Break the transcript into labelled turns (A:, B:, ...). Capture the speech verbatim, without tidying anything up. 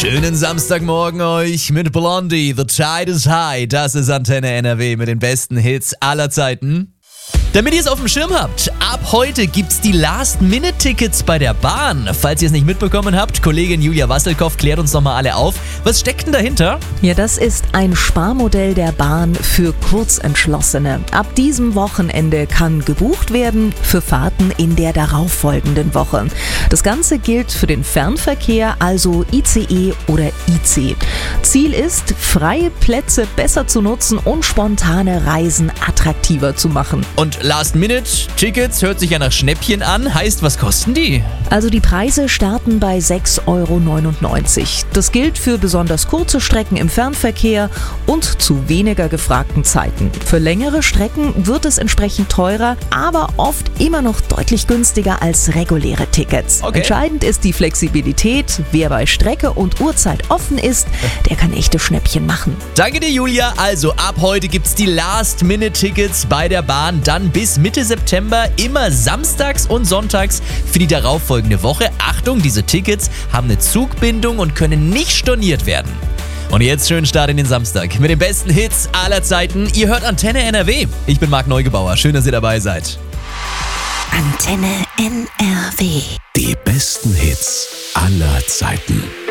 A: Schönen Samstagmorgen euch mit Blondie. The Tide is High. Das ist Antenne N R W mit den besten Hits aller Zeiten. Damit ihr es auf dem Schirm habt, ab heute gibt's die Last-Minute-Tickets bei der Bahn. Falls ihr es nicht mitbekommen habt, Kollegin Julia Wasselkow klärt uns nochmal alle auf. Was steckt denn dahinter?
B: Ja, das ist ein Sparmodell der Bahn für Kurzentschlossene. Ab diesem Wochenende kann gebucht werden für Fahrten in der darauffolgenden Woche. Das Ganze gilt für den Fernverkehr, also I C E oder I C. Ziel ist, freie Plätze besser zu nutzen und spontane Reisen attraktiver zu machen.
A: Und Last-Minute-Tickets hört sich ja nach Schnäppchen an. Heißt, was kosten die?
B: Also die Preise starten bei sechs Euro neunundneunzig. Das gilt für besonders kurze Strecken im Fernverkehr und zu weniger gefragten Zeiten. Für längere Strecken wird es entsprechend teurer, aber oft immer noch deutlich günstiger als reguläre Tickets.
A: Okay.
B: Entscheidend ist die Flexibilität. Wer bei Strecke und Uhrzeit offen ist, der kann echte Schnäppchen machen.
A: Danke dir, Julia. Also ab heute gibt's die Last-Minute-Tickets bei der Bahn. Dann bis Mitte September immer samstags und sonntags für die darauffolgende Woche. Achtung, diese Tickets haben eine Zugbindung und können nicht storniert werden. Und jetzt schönen Start in den Samstag mit den besten Hits aller Zeiten. Ihr hört Antenne N R W. Ich bin Marc Neugebauer. Schön, dass ihr dabei seid.
B: Antenne N R W.
C: Die besten Hits aller Zeiten.